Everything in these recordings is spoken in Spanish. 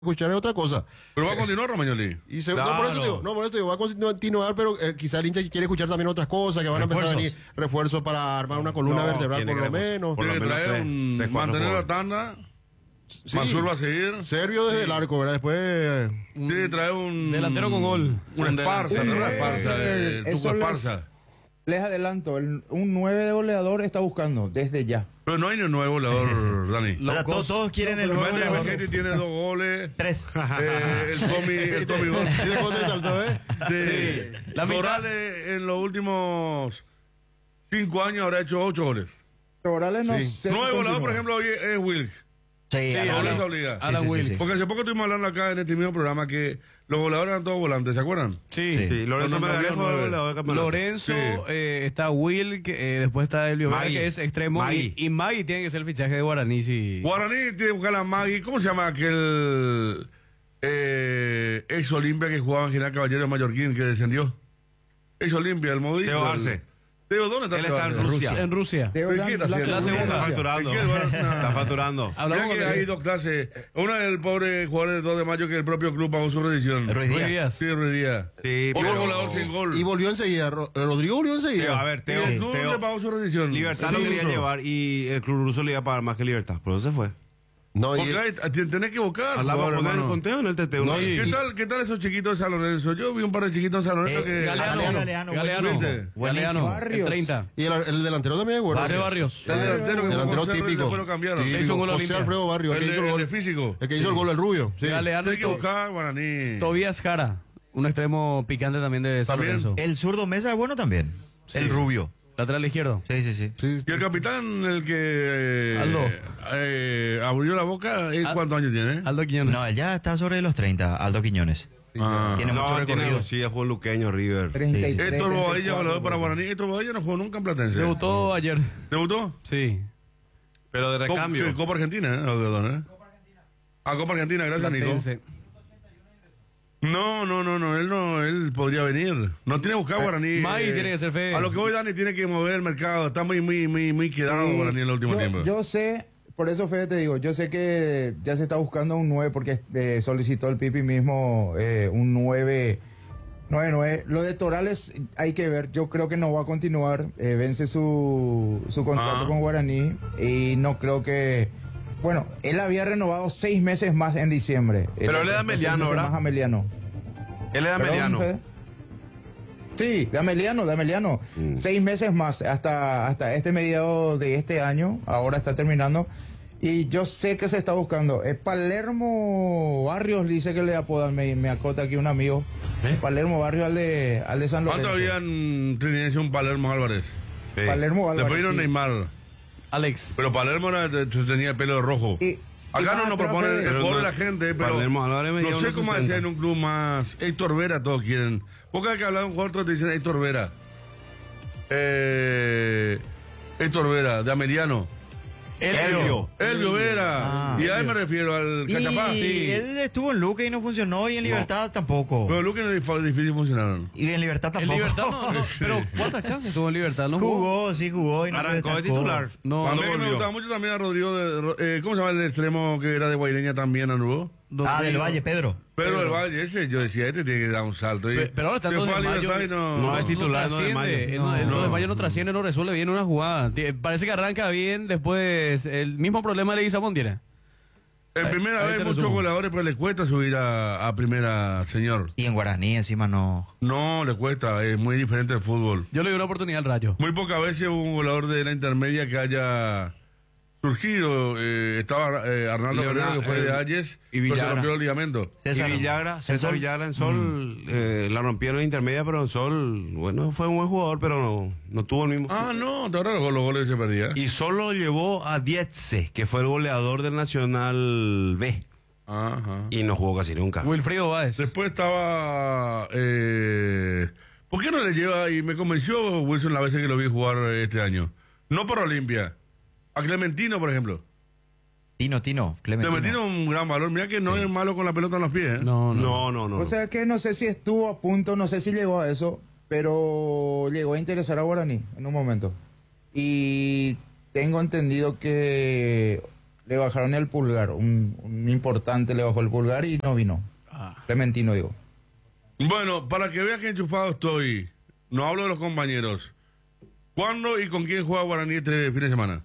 escuchar es otra cosa. Pero va a continuar Romagnoli. Y Claro. no, por eso digo, va a continuar, pero quizá el hincha quiere escuchar también otras cosas, que van a empezar a venir refuerzos para armar una columna vertebral tiene por lo que menos. por lo Tiene que menos traer tres, cuatro mantener la jugadores. tanda. Sí. Mansur va a seguir. Serbio desde el arco, ¿verdad? Después... Tiene que traer un delantero con gol. Un Esparza, no delantero. Esparza, Eso Tuco les- Esparza. Les adelanto, un 9 de goleador está buscando desde ya. Pero no hay ni un nuevo goleador, Dani. O sea, todos quieren el nuevo Méndez goleador. Vegetti tiene 2 goles. 3. El Tommy gol. ¿Y de cuándo saltó, eh? Sí. La mitad- Morales en los últimos 5 años habrá hecho 8 goles. Morales no Sí. sé si 9 goleadores, continúa. por ejemplo, hoy es Wilk. Sí, La Alan- dobleza obliga. Alan Wilk. Porque hace poco estuvimos hablando acá en este mismo programa que los goleadores eran todos volantes, ¿se acuerdan? Sí. Sí, Lorenzo Cuando Melgarejo no fue el había goleador del campeonato. Lorenzo, Sí. está Will, después está Elvio Vera, Magui. que es extremo, Magui. y Magui tiene que ser el fichaje de Guaraní. Si... Guaraní tiene que buscar a Magui. ¿Cómo se llama aquel ex Olimpia que jugaba en General Caballero de Mallorquín que descendió? Ex Olimpia, el modito. Teo Arce. Teo, ¿dónde está Él Teo está en Arce? Rusia. En Rusia. Teo ¿Pero Dan- qué está la haciendo? segunda La Está Rusia. facturando. ¿En qué lugar? Está facturando. Hablamos Mira que con hay dos clases. Una del pobre jugador de 2 de mayo que el propio club pagó su rescisión. Ruiz Ruiz Díaz. Díaz. Sí, Ruiz Díaz. Sí, Otro pero- goleador sin gol. Y volvió enseguida. Rodrigo volvió enseguida. Teo, a ver, Y el club le pagó su rescisión. Libertad lo Sí, quería ruso. llevar y el club ruso le iba a pagar más que Libertad. Por eso se fue. No, y Porque tenés que buscar. Hablamos jugador, con él hermano. con Teo en el TT. No, y- ¿Qué tal esos chiquitos de San Lorenzo? Yo vi un par de chiquitos en San Lorenzo que... Galeano. ¿viste? Galeano. Barrios. El 30. y el delantero también es bueno. José Barrios. El delantero, que Delantero José Ruiz, típico. después lo cambiaron. Típico. Hizo un gol José Olimpia. Alfredo Barrios, el que hizo el El gol. de físico. El que hizo el gol, el rubio. Sí. Galeano Hay y que buscar Guaraní. Tobías Jara, un extremo picante también de San También. Lorenzo. El zurdo Mesa es bueno también. El rubio. Lateral izquierdo. Sí, sí, sí. Sí. Y el capitán, el que Aldo. abrió la boca, ¿cuántos años tiene? Aldo Quiñones. No, él ya está sobre los 30, Aldo Quiñones. Ah. Tiene mucho recorrido. Sí, jugó Luqueño, River. 33, Héctor Bobadilla, 34, goleador para por ahí. Guaraní. Héctor Bobadilla no jugó nunca en Platense. Debutó ayer. ¿Debutó? Sí. Pero de recambio. Copa Argentina, ¿eh? Ah, Copa Argentina, gracias, Nico. Platense. No, él podría venir. No tiene que buscar Guaraní. Magui tiene que ser fe. A lo que voy, Dani, tiene que mover el mercado. Está muy quedado Sí, Guaraní en el último tiempo. Yo sé, por eso Fede te digo, yo sé que ya se está buscando un 9 porque solicitó el Pipi mismo un 9. Lo de Torales hay que ver, yo creo que no va a continuar, vence su contrato Ah. con Guaraní y no creo que... Bueno, él había renovado 6 meses más en diciembre. Pero él es de Ameliano, ¿verdad? Más Ameliano. Él es ¿Perdón, Ameliano. Fede? Sí, de Ameliano. 6 meses más hasta este mediado de este año. Ahora está terminando. Y yo sé que se está buscando. Palermo Barrios dice que le apodan. Me acota aquí un amigo. Palermo Barrios al de San ¿Cuánto Lorenzo. había en Trinidad un Palermo Álvarez? Sí. Palermo Álvarez. Después vino sí. Neymar. Alex. Pero Palermo tenía el pelo de rojo. Y Acá más no atrás, propone Fede. el Pero gol no- de la gente, pero Palermo Álvarez medía no sé unos cómo 60. decir en un club más. Héctor Vera, todos quieren. Porque hay que hablar de un jugador, todos te dicen Héctor Vera. Héctor Vera, de Ameliano. Elvio. Elvio Vera. Ah. Y a él me refiero, al Y Cachapá. él estuvo en Luque y no funcionó, y en Libertad tampoco. Pero Luque no es difícil funcionaron. Y en Libertad En tampoco. Libertad no. Pero ¿cuántas chances tuvo en Libertad? No jugó. Jugó, sí jugó y no se Arrancó de destacó. titular. No, a mí ¿Cuándo que me volvió? gustaba mucho también a Rodrigo ¿cómo se llama el extremo que era de Guaireña también, Anubo? Ah, del Valle, Pedro. Pero del Valle, ese, yo decía, este tiene que dar un salto. Y Pero ahora está se en fue 2 a de mayo. Libertad y No es titular, no 2 de mayo. trasciende. No, El 2 de no. mayo no trasciende, no resuelve bien una jugada. Parece que arranca bien, después el mismo problema de Leguizamón tiene. En Ahí- primera ahí vez te muchos resumo. goleadores, pero les cuesta subir a primera, señor. Y en Guaraní encima no. No, le cuesta, es muy diferente el fútbol. Yo le doy una oportunidad al Rayo. Muy pocas veces hubo un goleador de la intermedia que haya surgido. Estaba Arnaldo Leonardo, Guerrero, que fue de Ayes, y pero se Villagra. rompió el ligamento. César, y Villagra, el César Sol. Villagra en Sol, la rompieron en intermedia, pero en Sol, bueno, fue un buen jugador, pero no tuvo el mismo. Ah, no, te ahora los goles se perdían. Y solo llevó a Dietze, que fue el goleador del Nacional B, Ajá. y no jugó casi nunca. Wilfrido Báez. Después estaba... ¿por qué no le lleva? Y me convenció Wilson la vez que lo vi jugar este año. No por Olimpia. A Clementino, por ejemplo. Clementino. Clementino un gran valor. Mira que no es malo con la pelota en los pies. ¿eh? No. No. O sea que no sé si estuvo a punto, no sé si llegó a eso, pero llegó a interesar a Guaraní en un momento. Y tengo entendido que le bajaron el pulgar. Un importante le bajó el pulgar y no vino. Clementino, digo. Bueno, para que veas que enchufado estoy, no hablo de los compañeros. ¿Cuándo y con quién juega Guaraní este fin de semana?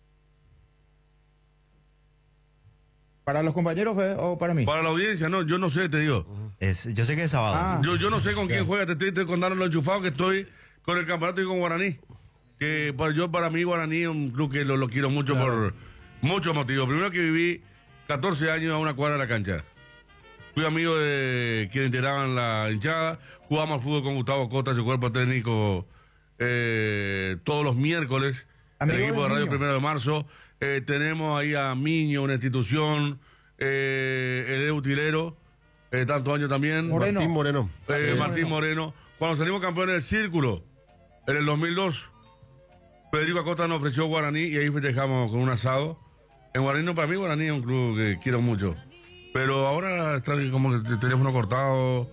¿Para los compañeros o para mí? Para la audiencia, no, yo no sé, te digo. Yo sé que es sábado. Ah. Yo no sé con quién juega, te estoy contando lo enchufado que estoy con el campeonato y con Guaraní. Que para mí Guaraní es un club que lo quiero mucho por muchos motivos. Primero que viví 14 años a una cuadra de la cancha. Fui amigo de quienes integraban la hinchada. Jugamos al fútbol con Gustavo Costa, su cuerpo técnico, todos los miércoles. Amigo el equipo de del Radio Niño. 1 de marzo. Tenemos ahí a Miño, una institución. El Utilero, tantos años también. Moreno. Martín Moreno. Martín Moreno. Cuando salimos campeones del Círculo, en el 2002, Federico Acosta nos ofreció Guaraní y ahí festejamos con un asado. En Guaraní, no, para mí Guaraní es un club que quiero mucho. Pero ahora está como el teléfono cortado,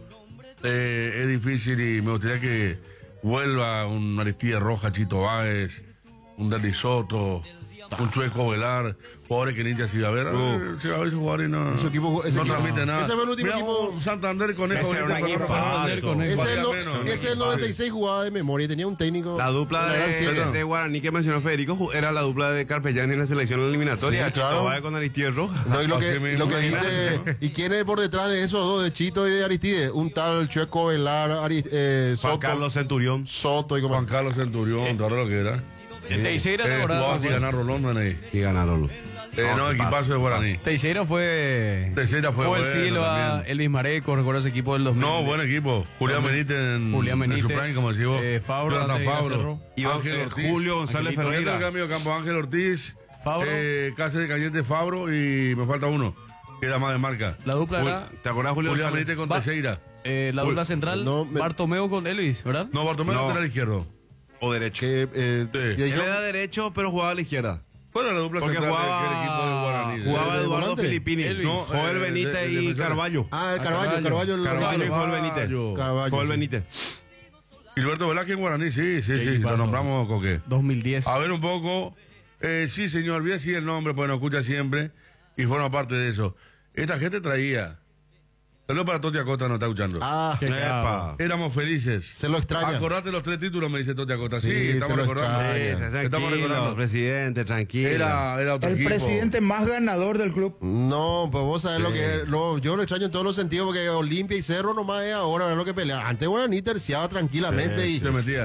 es difícil y me gustaría que vuelva un Aristide Roja, Chito Báez, un Dani Soto, un Chueco Velar, jugadores que Ninja se iba a ver. Se va a ver ese jugador y no, Ese equipo- ese no equipo- transmite nada. ese fue el último Mira, equipo- un Santander Conejo. Ese era un ahorita equipazo. Santander Conejo. Ese el 96 jugaba de memoria y tenía un técnico. La dupla la gran siete. de Guaraní que mencionó Federico era la dupla de Carpellán en la selección eliminatoria. Sí, claro. Chito Báez con Aristide Roja. No, y lo Así que, y lo que mismo, dice, imagínate, ¿y quién es por detrás de esos dos, de Chito y de Aristide? Un tal Chueco Velar, Juan Soto, Carlos Centurión. Soto y como Juan Carlos Centurión, todo lo que era. Teixeira, ¿te Jugaba acordás? así ganar Rolón ahí. Y ganaron. No, equipazo de Guaraní. Teixeira fue... Teixeira fue el bueno Silva, también. Elvis Mareco, recuerdo ese equipo del 2000. No, buen equipo. Julián Benítez en Benítez, su prime, como decimos. Fabro, Jonathan antes de Fabro. Cerro. Iván, Ángel Ortiz. Julio González Angelito. Ferreira. El cambio de campo, Ángel Ortiz. Fabro. Cáceres Cañete, Fabro y me falta uno. Queda más de marca. La dupla era... ¿Te acuerdas, Julio Julián González? Benítez con Va- Teixeira. la dupla central, no, me- Bartomeu con Elvis, ¿verdad? No, Bartomeu No. lateral izquierdo. O derecho. que, Sí. y Él yo- era derecho, pero jugaba a la izquierda. ¿Cuál era la dupla Porque central jugaba, del equipo de Guaraní? jugaba ¿De Eduardo volante? Filippini, Elvis. No, Joel de Benítez y defensor. Carballo. Ah, el Carballo, Carballo. Carballo, el Carballo y regalo. Joel Benítez. Carballo, Joel sí. Benítez. Gilberto Velázquez en Guaraní, sí, lo equipazo. nombramos Coque. 2010. A ver un poco. Sí, señor, voy a decir el nombre, pues nos escucha siempre y forma parte de eso. Esta gente traía. Saludos para Toti Acosta, nos está escuchando. Ah, Qué Epa. Éramos felices. se lo extraña. Acordate los 3 títulos, me dice Toti Acosta. Sí, Sí, estamos se lo recordando. extraña. Sí, Estamos tranquilo, recordando. presidente, tranquilo. Era otro El equipo. presidente más ganador del club. No, pues vos sabés Sí. lo que yo lo extraño en todos los sentidos porque Olimpia y Cerro nomás es ahora es lo que pelea. Antes Guaraní terciaba tranquilamente Sí, y se metía.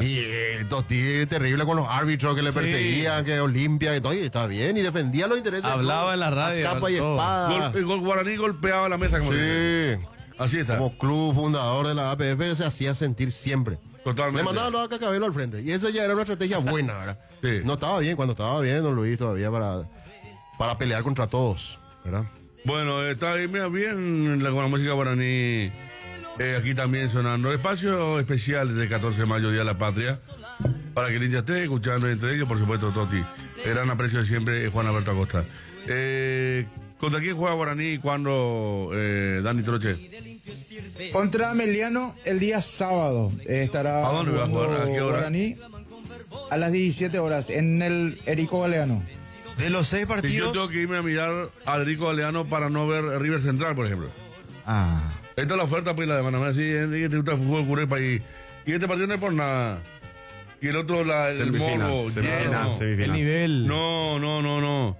Totti terrible con los árbitros que le perseguían, que Olimpia, y todo, y está bien, y defendía los intereses. Hablaba ¿no? en la radio, A capa y todo. espada. El gol Guaraní golpeaba la mesa como dice. Sí, Así está. como club fundador de la APF se hacía sentir siempre. Totalmente. Le mandaban los Cacabelo al frente. Y eso ya era una estrategia buena, ¿verdad? Sí. No estaba bien cuando estaba bien, don Luis, todavía para pelear contra todos, ¿verdad? Bueno, está ahí, mira, bien con la música guaraní. Aquí también sonando. Espacio especial desde el 14 de mayo, Día de la Patria. Para que el hincha esté escuchando entre ellos, por supuesto, Toti. El gran aprecio de siempre, Juan Alberto Acosta. ¿Contra quién juega Guaraní y cuándo, Dani Troche? Contra Meliano el día sábado. Estará ¿A dónde va a jugar? jugando ¿A qué hora? Guaraní a las 17 horas en el Erico Galeano. De los 6 Y yo partidos... tengo que irme a mirar a Rico Galeano para no ver River Central, por ejemplo. Ah. Esta es la oferta, pues, la de Manamá. Sí, que te gusta el fútbol Curepa y este partido no es por nada. Y el otro, el Semifinal, Mono. semifinal, ya, no. semifinal. El nivel. No.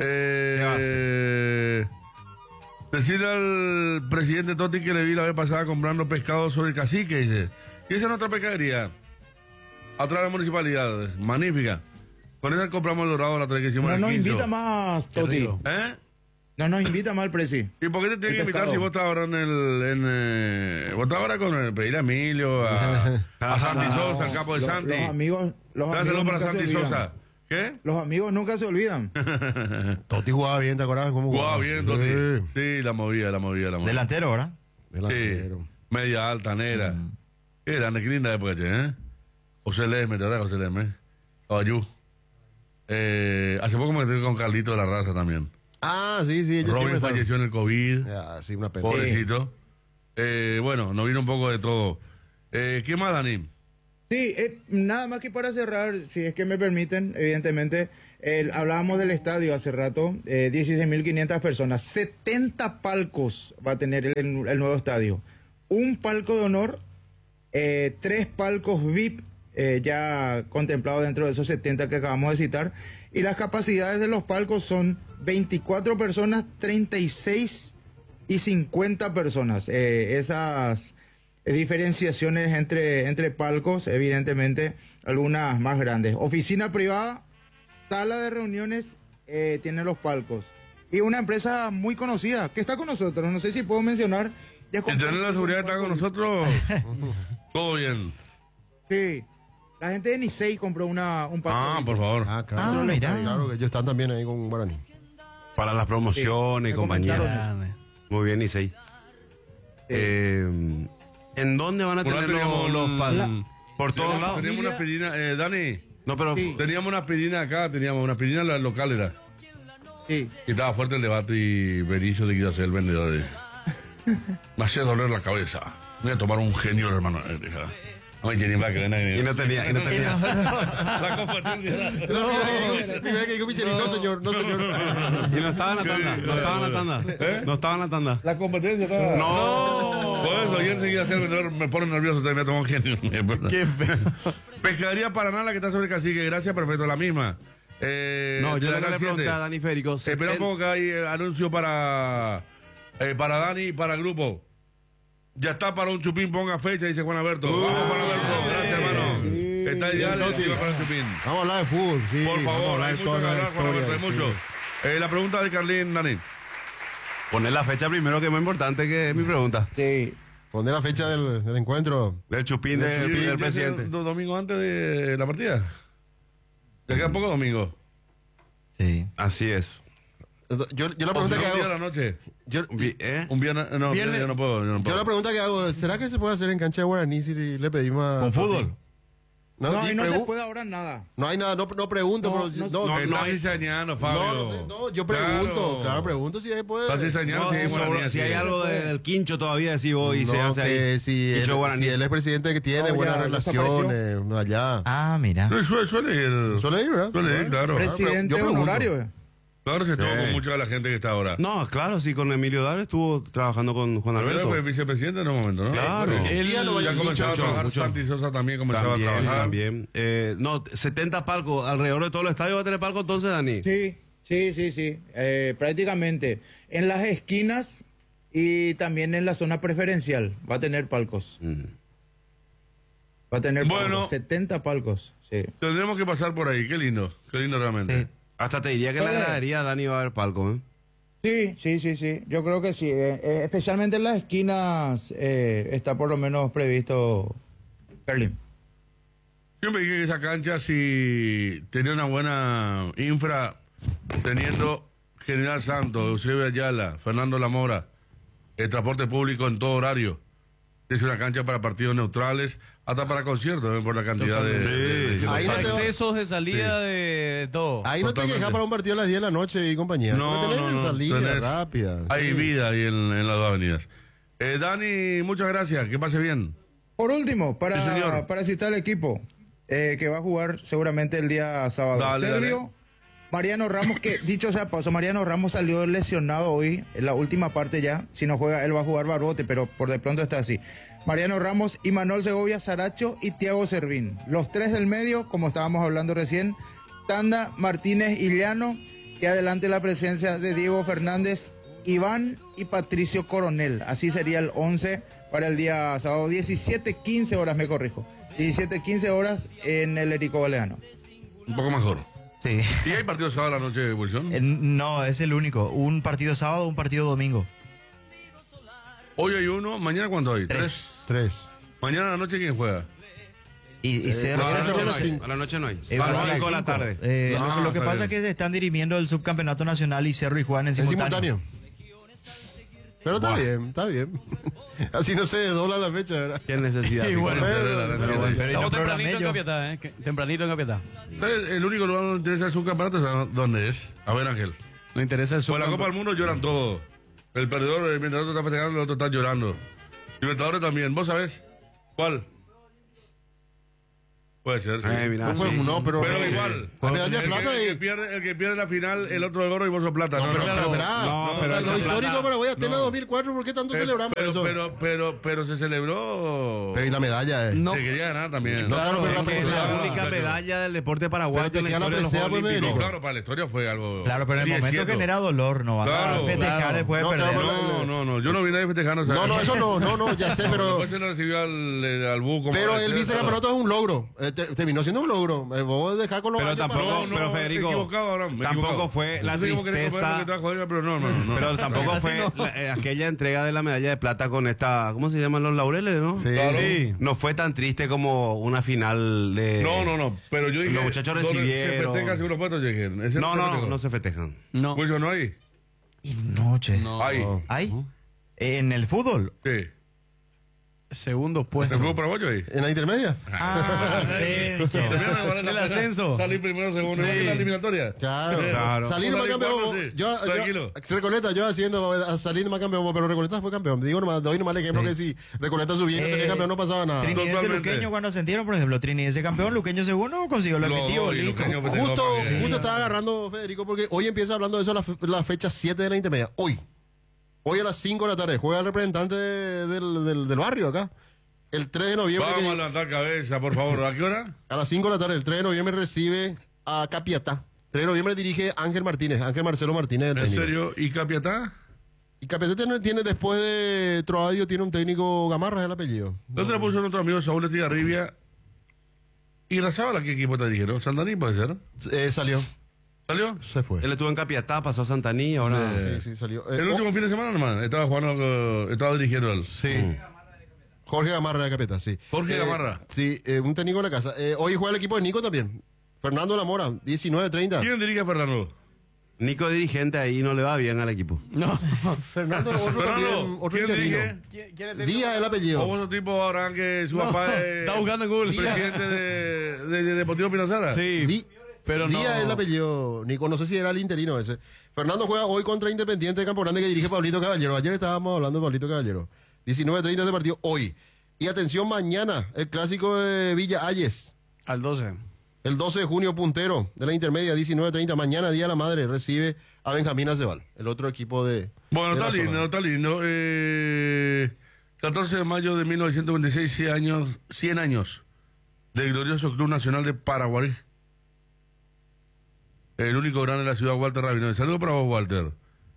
Decirle al presidente Totti que le vi la vez pasada comprando pescado sobre el cacique, dice. Y esa es nuestra pescadería. Atrás de la municipalidad. Magnífica. Con esa compramos el dorado la otra vez que hicimos No en el nos Quinto. invita más, Toti. rico. ¿Eh? No nos invita más el presi. ¿Y por qué te tiene que El invitar pescado. si vos estás ahora vos estás ahora con el pedir a Emilio, a Santi Sosa, al capo de Santi? Los amigos Dáselo para nunca se Santi olvidan. Sosa. ¿Qué? Los amigos nunca se olvidan. Totti jugaba bien, ¿te acuerdas cómo Jugaba bien, Totti. Sí, Sí, la movía. Delantero, ¿verdad? delantero. Sí, media alta, negra. Era, qué linda época, che, ¿eh? José Lesme, ¿te acuerdas, José Lesme? Caballú. Hace poco me quedé con Carlito de la Raza también. Ah, sí, ellos Robin siempre estaban- falleció en el COVID. Ah, sí, una pena. Pobrecito. Bueno, nos vino un poco de todo. ¿Qué más, Dani? Sí, nada más que para cerrar, si es que me permiten, evidentemente, Hablábamos del estadio hace rato, 16.500 personas, 70 palcos va a tener el nuevo estadio. Un palco de honor, 3 palcos VIP ya contemplados dentro de esos 70 que acabamos de citar. Y las capacidades de los palcos son 24 personas, 36 y 50 personas. Esas diferenciaciones entre palcos, evidentemente, algunas más grandes. Oficina privada, sala de reuniones, tiene los palcos. Y una empresa muy conocida que está con nosotros, no sé si puedo mencionar. Internet de la Seguridad está con nosotros. Todo bien. Sí. La gente de Nicey compró un palco. Por favor. Claro, mira. claro que ellos están también ahí con Guaraní. Para las promociones y me compañía. comentaron eso. Muy bien, Isei. ¿En dónde van a tener los palcos? Por todos lados. Teníamos una pedina, Dani. No, pero Sí. Teníamos una pedina acá, la local era. Sí. Y estaba fuerte el debate y Berizo de que iba a ser el vendedor de... Me hacía doler la cabeza. Voy a tomar un genio, hermano. Ay, que ni va a creer. y no tenía. La competencia. La primera que dijo Michelin, no señor, no señor. Y no estaba en la tanda. No estaba en la tanda. No estaba en la tanda. La competencia estaba. No. Por eso, ayer enseguida ser vendedor me pone nervioso, te me tomo un genio. Qué feo. Pescadería Paraná, la que está sobre Cacique, gracias, perfecto, la misma. No, yo le pregunté a Dani Férico. Espera un poco que hay anuncio para Dani y para el grupo. Ya está para un chupín, ponga fecha, dice Juan Alberto. Vamos, Juan Alberto, gracias, hermano. Sí. Está ideal, Sí. sí, para el chupín. Vamos a hablar de fútbol, sí. Por vamos a favor, hablar hay de mucho que toda la hablar, Juan Alberto, hay historia, mucho. sí. La pregunta de Carlín, Dani. Poner la fecha primero, que es más importante que mi pregunta. Sí. Poner la fecha del encuentro. Del chupín del presidente. Domingo antes de la partida. Ya queda poco domingo. Sí. Así es. Yo la O pregunta si que no, un día a hago... la noche. Yo, Un viernes, no, Viernes. yo no puedo. yo la pregunta que hago, ¿será que se puede hacer en cancha de Guaraní si le pedimos a... ¿Con fútbol? No, y no pregu- se puede ahora nada. No hay nada, no pregunto. No, pero- no- Está diseñando, Fabio. no, yo pregunto, claro, pregunto si ahí puede... Está diseñando, No, sí, si, Guaraní, si sí. hay algo del quincho todavía, decís vos, y se No, hace que ahí. si Quincho él, Guaraní. si él es presidente que tiene No, buenas ya relaciones, no allá. Ah, mira. No, suele ir. Suele ir, ¿verdad? Suele ir, claro. Presidente yo pregunto. honorario. Claro, se estuvo Sí. con mucha de la gente que está ahora. No, claro, sí, con Emilio Dar estuvo trabajando con Juan Alberto Alberto. fue vicepresidente en un momento, ¿no? Claro. Sí. Él Ya no vaya Ya el comenzaba a dicho, trabajar, mucho. Santi Sosa también comenzaba a También, trabajar. también. No, 70 palcos alrededor de todo el estadio va a tener palcos entonces, Dani. Sí. Prácticamente. En las esquinas y también en la zona preferencial va a tener palcos. Va a tener Bueno. palcos, 70 palcos. Sí. Tendremos que pasar por ahí, qué lindo realmente. Sí. Hasta te diría que en la Oye. gradería, Dani, va a haber palco, ¿eh? Sí. Yo creo que sí. Especialmente en las esquinas está por lo menos previsto Berlín. Yo me dije que esa cancha, si tenía una buena infra, teniendo General Santos, Eusebio Ayala, Fernando Lamora, el transporte público en todo horario, es una cancha para partidos neutrales, hasta para conciertos, por la cantidad de Sí. Ahí no te va- Accesos de salida de todo. Ahí no te Totalmente. quejas para un partido a las 10 de la noche y compañía. No, Porque tenés no, no, salida tenés- rápida. Hay vida ahí en las dos avenidas. Dani, muchas gracias, que pase bien. Por último, Sí, señor. para citar el equipo que va a jugar seguramente el día sábado. Dale, Servio, dale. Mariano Ramos, que dicho sea paso, Mariano Ramos salió lesionado hoy, en la última parte ya. Si no juega, él va a jugar Barbote, pero por de pronto está así. Mariano Ramos, Imanol Segovia, Saracho y Thiago Servín. Los tres del medio, como estábamos hablando recién, Tanda, Martínez y Llano, y adelante la presencia de Diego Fernández, Iván y Patricio Coronel. Así sería el 11 para el día sábado, 17:15 horas, me corrijo. 17:15 horas en el Erico Galeano. Un poco mejor. Sí. ¿Y hay partido sábado a la noche, Wilson? No, es el único. Un partido sábado, un partido domingo. Hoy hay uno, mañana ¿cuánto hay? Tres. 3. Mañana a la noche ¿quién juega? Y Cerro. No, a la Cerro noche no a las hay. cinco. A la noche no hay. Va A a las las 5 de la 5. tarde. Lo que está pasa es bien. que se están dirimiendo el subcampeonato nacional y Cerro y Juan en Es simultáneo. simultáneo. Pero está bien, está bien. Así no se dobla la fecha, ¿verdad? ¿Qué necesidad? Y bueno, Pero bueno. Estamos no programé tempranito en yo. Capiatá, tempranito en Capiatá. El único lugar donde interesa el subcampeonato, ¿sabes ¿dónde es? A ver, Ángel. No interesa el Por la Copa del Mundo lloran todos. El perdedor, mientras el otro está festejando, el otro está llorando. Libertadores también. ¿Vos sabés cuál? Puede ser, sí. Mirá, No fue sí. uno, pero igual. La medalla de plata el y... que pierde la final, el otro de oro y vos sos plata. No, pero claro. esperá. No, pero Lo esa histórico plata- para Paraguay, Atenas 2004, ¿por qué tanto celebramos eso? Pero se celebró. Pero y la medalla, No. Se quería ganar también. No, claro, pero la Es que es la presea. única medalla del deporte paraguayo Pero en te la queda la historia de los presea, Juegos pues, Olímpicos. No, claro, para la historia fue algo. Claro, pero en Sí, el es momento cierto. genera dolor, no va Claro, a festejar claro. después de No, perder. claro, No, yo no vi nadie festejando. No, no, eso no, ya sé, pero... Después se lo recibió al Bú como Pero debe el ser, vicecampeonato es un logro. Terminó siendo un logro. Vos dejás con los Pero años tampoco- pasados. No, pero Federico, equivocado, Abraham, me he tampoco equivocado. fue la No sé cómo querés comer tristeza- lo que trajo ella, pero no. Pero tampoco Así fue no. aquella entrega de la medalla de plata con esta, ¿cómo se llaman los laureles, no? Sí. Claro. Sí. No fue tan triste como una final de... No, pero yo dije... Los muchachos ¿dónde recibieron. Se festeja seguro puestos, dije. ¿Ese No se festejan. No. Pues yo no hay. Y noche. No. Hay. ¿Hay? En el fútbol. Sí. Segundo ¿Se puesto. fue paraguayo ahí? En la intermedia. Ah, ascenso. El ascenso. Salir primero, segundo, Sí. igual que la eliminatoria. Claro. Claro. Salir Una más de campeón. cuatro, sí. Yo, Tranquilo. Recoleta, yo haciendo salir más campeón, pero Recoleta fue campeón. Digo nomás, doy nomás el ejemplo que si Recoleta subía y no tenía campeón no pasaba nada. Trinidense Totalmente. Luqueño cuando ascendieron, por ejemplo, Trinidense campeón, Luqueño segundo, consiguió el Los objetivo, dos, y listo. Luqueño festejó Justo, también. justo estaba agarrando Federico porque hoy empieza hablando de eso la fecha 7 de la intermedia. Hoy a las 5 de la tarde juega el representante del barrio acá. El 3 de noviembre. Vamos a levantar cabeza, por favor. ¿A qué hora? A las 5 de la tarde, el 3 de noviembre recibe a Capiatá. 3 de noviembre dirige Ángel Marcelo Martínez. El ¿En técnico. serio? ¿Y Capiatá? Y Capiatá tiene después de Troadio, tiene un técnico Gamarra, es el apellido. ¿Dónde le puso nuestro amigo Saúl Estigarribia? ¿Y la sábala qué equipo te dijeron? ¿Santaní puede ser? Salió, ¿Salió? se fue. Él estuvo en Capiatá, pasó a Santaní, ahora... Sí, salió. El último fin de semana nomás. Estaba jugando, estaba dirigiendo él. Sí. Jorge Gamarra de Capiatá, sí. Jorge Gamarra. Sí, un técnico de la casa. Hoy juega el equipo de Nico también. Fernando Lamora, 19-30. ¿Quién dirige a Fernando? Nico dirigente ahí no le va bien al equipo. No. Fernando, otro también, Fernando, otro ¿quién interino. dirige? ¿Quién es el Díaz el ¿O apellido. vos sos tipo ahora que su papá es Está buscando en Google. presidente de Deportivo Pinazara? Sí. Pero no. Díaz es el apellido, Nico, no sé si era el interino ese. Fernando juega hoy contra Independiente de Campo Grande que dirige Pablito Caballero. Ayer estábamos hablando de Pablito Caballero. 19:30 de partido hoy. Y atención, mañana, el clásico de Villa Ayes. Al 12. El 12 de junio, puntero de la intermedia, 19:30. Mañana, Día de la Madre, recibe a Benjamín Aceval, el otro equipo de. Bueno, de la está lindo, zona. está lindo. 14 de mayo de 1926, 100 años del glorioso Club Nacional de Paraguay. El único grande de la ciudad, Walter Rabino. Saludos para vos, Walter.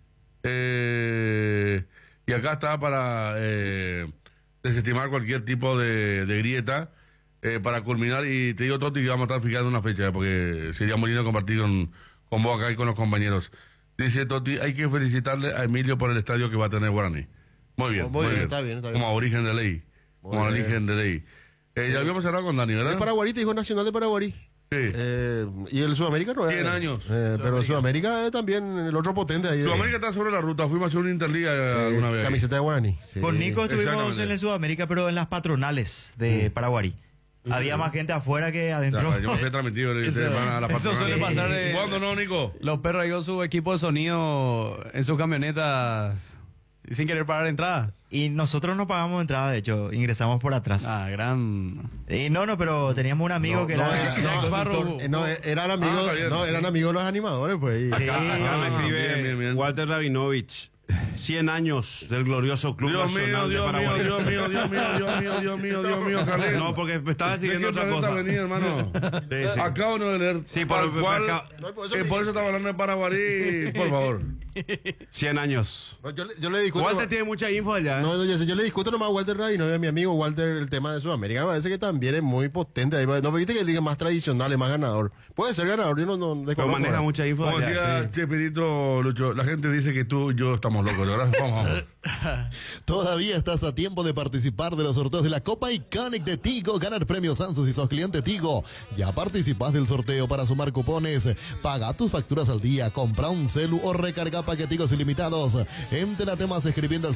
Y acá está para desestimar cualquier tipo de grieta, para culminar. Y te digo, Toti, que vamos a estar fijando una fecha, porque sería muy lindo compartir con vos acá y con los compañeros. Dice Toti, hay que felicitarle a Emilio por el estadio que va a tener Guaraní. Muy bien, Muy bien, está bien. Como a origen de ley. Muy Como a bien. origen de ley. Ya habíamos cerrado con Dani, ¿verdad? Es Paraguarita, hijo nacional de Paraguarí. Sí. Y el Sudamérica no es. 100 años. Pero Sudamérica es también el otro potente ahí. Sudamérica está sobre la ruta. Fuimos a hacer una interliga alguna vez. ahí. Camiseta de Guaraní. Sí. Con Nico estuvimos Exactamente. en el Sudamérica, pero en las patronales de Paraguarí. Había más gente afuera que adentro. Ya, yo me fui transmitido Eso a la eso suele patronal. pasar. ¿Cuándo no, Nico? Los perros ahí con su equipo de sonido en sus camionetas sin querer pagar entrada. Y nosotros no pagamos entrada, de hecho, ingresamos por atrás. Ah, gran. Y no, pero teníamos un amigo que era conductor. Eran amigos, está bien. eran amigos los animadores, pues. Sí. Acá me escribe bien. Walter Rabinovich. 100 años del glorioso Club Dios mío, Nacional de Dios mío, Paraguay. Dios mío, Dios mío, Dios mío, Dios mío, Dios mío, Carlos. No, porque me estaba escribiendo otra cosa. Venir, hermano. Sí, sí. Acabo de leer. Sí, tal pero- cual, pero por por eso estaba hablando de Paraguarí, por favor. 100 años. No, yo le discuto. Walter tiene mucha info allá. ¿eh? No, yo le discuto nomás a Walter Ray, no a mi amigo Walter, el tema de Sudamérica. Me parece que también es muy potente. Ahí, no viste que él diga más tradicional, es más ganador. Puede ser ganador, yo no Pero desconozco. maneja mucha info Como allá. decía Sí. Chepedito Lucho, la gente dice que tú y yo estamos locos, ¿verdad? Vamos. Todavía estás a tiempo de participar de los sorteos de la Copa Iconic de Tigo, ganar premios Samsung si sos cliente Tigo. Ya participas del sorteo para sumar cupones. Paga tus facturas al día, compra un celu o recarga paqueticos ilimitados. Entérate más escribiendo al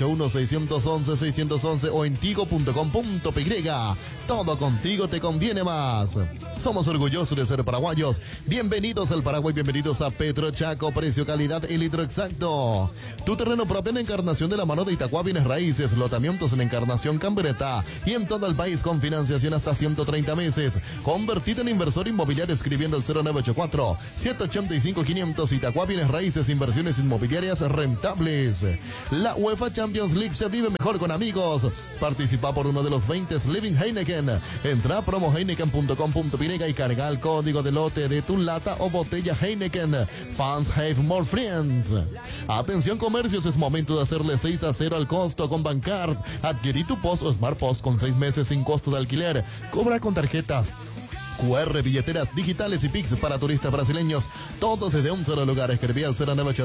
0981-611-611 o en tigo.com.py. Todo contigo te conviene más. Somos orgullosos de ser paraguayos. Bienvenidos al Paraguay, bienvenidos a Petrochaco. Precio, calidad y litro exacto. Tu terreno propio en Encarnación de la mano de Itacua Bienes Raíces. Lotamientos en Encarnación, Cambreta y en todo el país con financiación hasta 130 meses. Convertite en inversor inmobiliario escribiendo al 0984-785-500. Itacua Bienes Raíces, inversiones inmobiliarias rentables. La UEFA Champions League se vive mejor con amigos. Participa por uno de los 20 Living Heineken. Entra a promoheineken.com.py y carga el código de lote de tu lata o botella Heineken. Fans have more friends. Atención comercios, es momento de hacerle 6-0 al costo con Bancard. Adquirí tu POS o Smart POS con 6 meses sin costo de alquiler. Cobra con tarjetas QR, billeteras digitales y Pix para turistas brasileños. Todos desde un solo lugar. Escribí al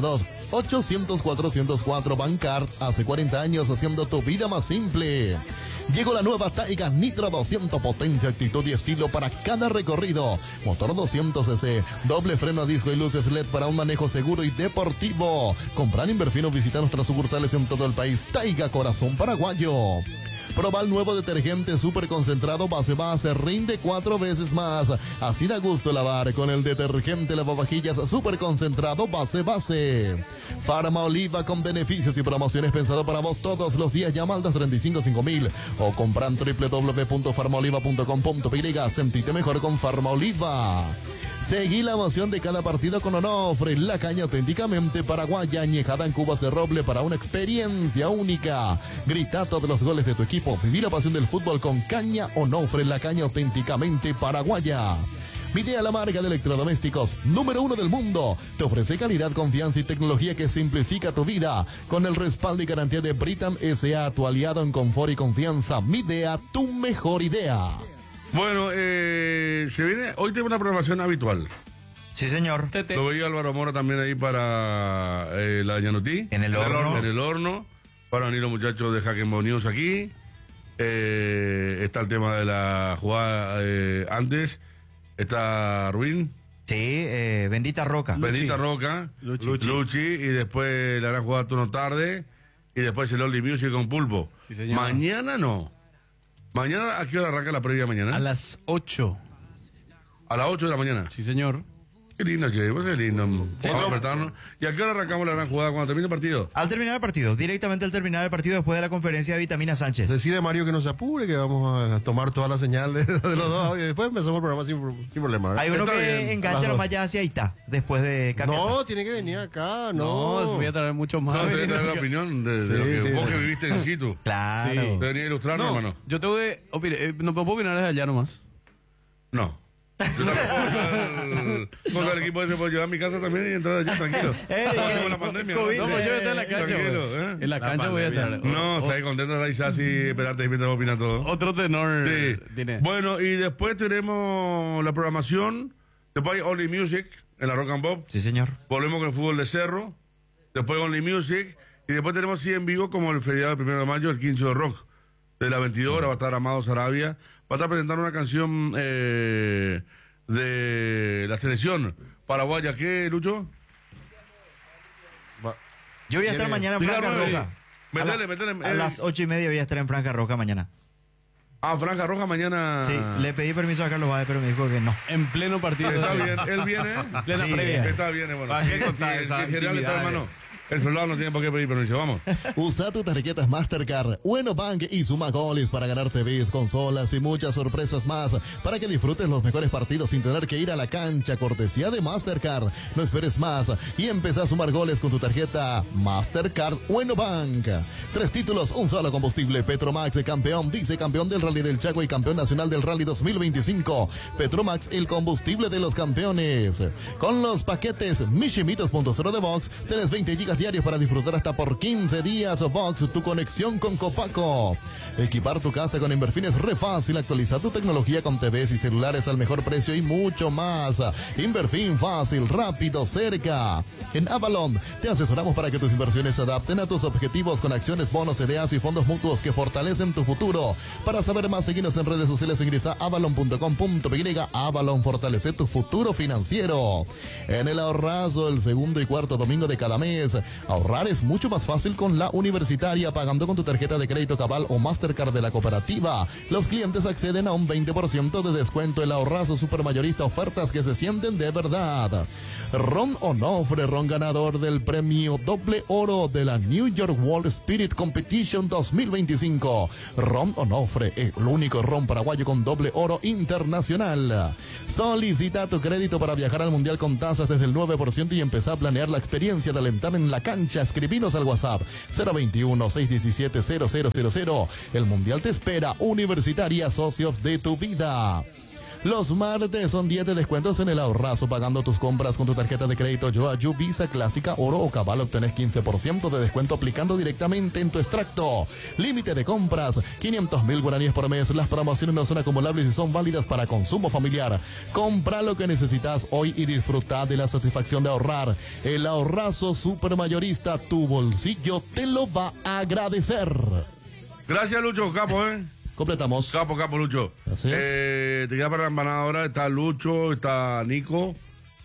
0982-800-404. Bancard, hace 40 años haciendo tu vida más simple. Llegó la nueva Taiga Nitro 200, potencia, actitud y estilo para cada recorrido. Motor 200cc, doble freno a disco y luces LED para un manejo seguro y deportivo. Comprar, invertir o visitar nuestras sucursales en todo el país. Taiga, corazón paraguayo. Proba el nuevo detergente super concentrado base, rinde 4 veces más. Así da gusto lavar con el detergente lavavajillas super concentrado base. Farma Oliva con beneficios y promociones pensado para vos todos los días. Llama al 235-5000 o compran www.farmaoliva.com.py. Sentite mejor con Farma Oliva. Seguí la emoción de cada partido con Onofre, la caña auténticamente paraguaya, añejada en cubas de roble para una experiencia única. Grita todos los goles de tu equipo, viví la pasión del fútbol con caña Onofre, la caña auténticamente paraguaya. Midea, la marca de electrodomésticos número 1 del mundo. Te ofrece calidad, confianza y tecnología que simplifica tu vida. Con el respaldo y garantía de Britam S.A., tu aliado en confort y confianza. Midea, tu mejor idea. Bueno, se viene, hoy tengo una programación habitual. Sí, señor. Lo veía Álvaro Mora también ahí para la Yanutí. En el horno. En el horno. Para venir los muchachos de Hack'n'Bone News aquí. Está el tema de la jugada antes. Está Ruin. Sí, Bendita Roca. Bendita Roca. Luchi. Y después la gran jugada turno tarde. Y después el Only Music con Pulpo. Sí, señor. Mañana no. Mañana, ¿a qué hora arranca la previa mañana? A las 8. A las 8 de la mañana. Sí, señor. Qué lindo que es, qué lindo. Vamos a despertarnos. ¿Y a qué hora arrancamos la gran jugada cuando termine el partido? Al terminar el partido, directamente al terminar el partido después de la conferencia de Vitamina Sánchez. Decirle a Mario que no se apure, que vamos a tomar toda la señal de los dos y después empezamos el programa sin problema. ¿Verdad? Hay uno Está que bien. engancha nomás ya hacia Ita, después de cambiar. No, tiene que venir acá, No, se voy a traer mucho más. No, te da la opinión de lo que vos que viviste en situ. Claro. Sí. Te venía a ilustrarnos, No, hermano. yo tengo que no puedo opinar desde allá nomás. No. Yo también puedo con el equipo ese puedo llevar a mi casa también y entrar allá tranquilo. Como con la pandemia. COVID. No, pues yo voy a estar en la cancha, Tranquilo, güey. ¿eh? En la cancha voy a estar. No, está ahí contento de la así, esperarte y mientras opina todo. Otro tenor. Sí. Tiene. Bueno, y después tenemos la programación. Después hay Only Music en la Rock and Pop. Sí, señor. Volvemos con el fútbol de cerro. Después Only Music. Y después tenemos así en vivo como el feriado del 1 de mayo, el 15 de rock. De las 22 horas va a estar Amado Sarabia. Va a estar presentando una canción de la selección paraguaya. ¿Qué, Lucho? Yo voy a estar mañana en Franja Roja. Métele. A las 8:30 voy a estar en Franja Roja mañana. Franja Roja mañana. Sí, le pedí permiso a Carlos Báez, pero me dijo que no. En pleno partido. Está bien, él viene. Plena Sí, previa. Está bien, bueno. ¿Para qué contar Sí, esas en general está, intimidades? hermano. El soldado no tiene por qué pedir permiso, vamos. Usa tus tarjetas Mastercard, Bueno Bank y suma goles para ganar TVs, consolas y muchas sorpresas más para que disfrutes los mejores partidos sin tener que ir a la cancha. Cortesía de Mastercard. No esperes más y empieza a sumar goles con tu tarjeta Mastercard Bueno Bank. 3 títulos, un solo combustible. Petromax, campeón, vicecampeón del Rally del Chaco y campeón nacional del Rally 2025. Petromax, el combustible de los campeones. Con los paquetes Mishimitos.0 de Box, tenés 20 gigas diarios para disfrutar hasta por 15 días. Box, tu conexión con Copaco. Equipar tu casa con Inverfin es re fácil. Actualizar tu tecnología con TVs y celulares al mejor precio y mucho más. Inverfin, fácil, rápido, cerca. En Avalon te asesoramos para que tus inversiones se adapten a tus objetivos con acciones, bonos, ideas y fondos mutuos que fortalecen tu futuro. Para saber más, seguinos en redes sociales, ingresa avalon.com.py. Avalon, fortalece tu futuro financiero. En el ahorrazo, el segundo y cuarto domingo de cada mes, ahorrar es mucho más fácil con la Universitaria, pagando con tu tarjeta de crédito Cabal o Mastercard de la cooperativa. Los clientes acceden a un 20% de descuento. El ahorrazo supermayorista, ofertas que se sienten de verdad. Ron Onofre, ron ganador del premio Doble Oro de la New York World Spirit Competition 2025. Ron Onofre, el único ron paraguayo con doble oro internacional. Solicita tu crédito para viajar al Mundial con tasas desde el 9% y empezar a planear la experiencia de alentar en la cancha. Escribinos al WhatsApp 021-617-0000. El Mundial te espera. Universitaria, socios de tu vida. Los martes son 10 de descuentos en el ahorrazo. Pagando tus compras con tu tarjeta de crédito Yoayu, Visa, Clásica, Oro o Cabal, obtenés 15% de descuento aplicando directamente en tu extracto. Límite de compras, 500.000 guaraníes por mes. Las promociones no son acumulables y son válidas para consumo familiar. Compra lo que necesitas hoy y disfruta de la satisfacción de ahorrar. El ahorrazo supermayorista, tu bolsillo te lo va a agradecer. Gracias, Lucho, capo, Completamos. Capo, Lucho. Gracias. Te queda para la empanadora, está Lucho, está Nico.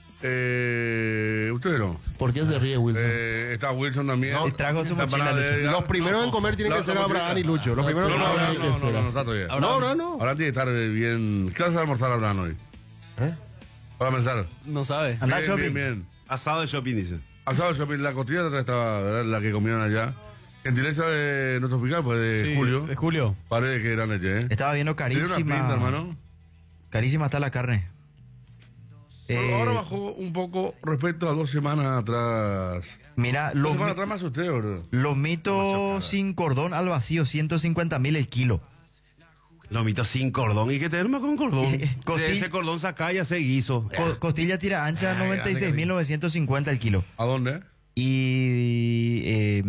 Ustedes no. ¿Por qué se ríe Wilson? Está Wilson también. No, trajo su La mochila, empanada Lucho. Los primeros en comer tienen que ser Abraham y Lucho. Los primeros en comer tienen que ser no, así. está todavía. No. Ahora tiene que estar bien. ¿Qué vas a almorzar, Abraham, hoy? Para pensar. No sabe. Anda Bien, shopping. bien. Asado de shopping, dice. Asado de shopping, la costilla de atrás estaba, ¿verdad? La que comieron allá. Gentileza de nuestro fiscal, pues de Sí, Julio. de Julio. Parece que gran leche, Estaba viendo Tiene una pinta, carísima. hermano. Carísima está la carne. Ahora bajó un poco respecto a 2 semanas atrás. Mira, 2 semanas atrás más usted, bro. lomito sin cordón al vacío, 150.000 el kilo. Lomito sin cordón. ¿Y qué tenemos con cordón? Costi- De ese cordón saca y hace guiso. Costilla tira ancha, 96.950 el kilo. ¿A dónde? Y...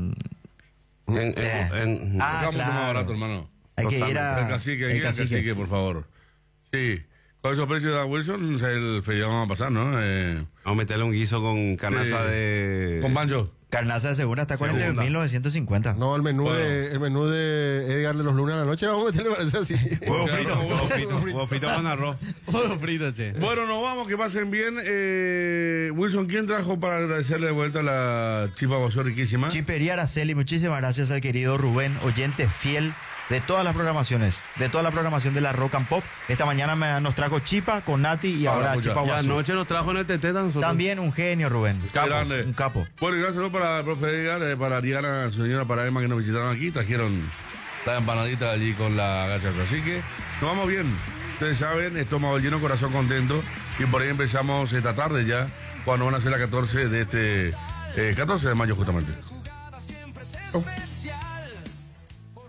Buscamos claro. más barato, hermano. Hay que ir a... El cacique, por favor. Sí. Con esos precios de Wilson, el feriado vamos a pasar, ¿no? Vamos a meterle un guiso con carnaza Sí. de... Con banjo. Carnaza de segunda está Segunda. 40.950. No, el menú Bueno. el menú de Edgar de los lunes a la noche, vamos a meterle parece así. Huevo Claro, frito, huevo frito, huevo frito con arroz. Huevo frito, che. Bueno, nos vamos, que pasen bien. Wilson, ¿quién trajo para agradecerle de vuelta la chipa vosó riquísima? Chipería Araceli, muchísimas gracias al querido Rubén, oyente fiel de todas las programaciones, de toda la programación de la Rock and Pop. Esta mañana nos trajo chipa con Nati y ahora escucha. chipa Y guazú. anoche nos trajo en el TT nosotros. También un genio, Rubén. Qué grande. Un capo. Bueno, y gracias ¿no? para el profe Edgar, para Ariana, su señora, para Emma que nos visitaron aquí. Trajeron la empanadita allí con la gachata. Así que nos vamos bien. Ustedes saben, estómago lleno, corazón contento. Y por ahí empezamos esta tarde ya, cuando van a ser la 14 de 14 de mayo justamente. Oh.